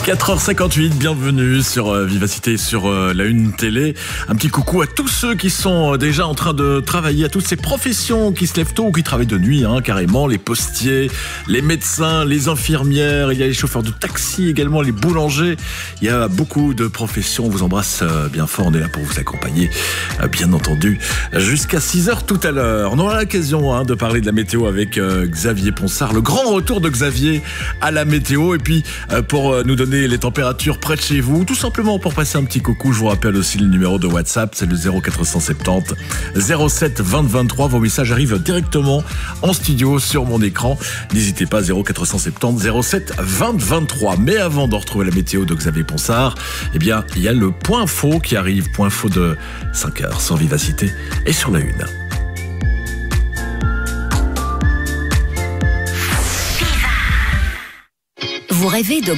4h58, bienvenue sur Vivacité, sur la Une Télé. Un petit coucou à tous ceux qui sont déjà en train de travailler, à toutes ces professions qui se lèvent tôt ou qui travaillent de nuit, carrément, les postiers, les médecins, les infirmières, il y a les chauffeurs de taxi également, les boulangers. Il y a beaucoup de professions, on vous embrasse bien fort, on est là pour vous accompagner, bien entendu, jusqu'à 6h tout à l'heure. On aura l'occasion de parler de la météo avec Xavier Ponsard, le grand retour de Xavier à la météo, et puis pour nous donner les températures près de chez vous, tout simplement pour passer un petit coucou. Je vous rappelle aussi le numéro de WhatsApp, c'est le 0470 07 20 23. Vos messages arrivent directement en studio sur mon écran. N'hésitez pas, 0470 07 20 23. Mais avant de retrouver la météo de Xavier Ponsard, eh bien, il y a le point faux qui arrive, point faux de 5h sur Vivacité et sur la Une. Vous rêvez de grande évasion ?